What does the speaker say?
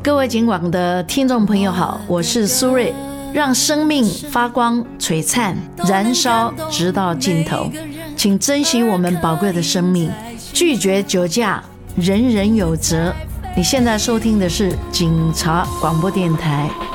各位警广的听众朋友好，我是苏芮，让生命发光璀璨燃烧直到尽头，请珍惜我们宝贵的生命，拒绝酒驾，人人有责。你现在收听的是警察广播电台。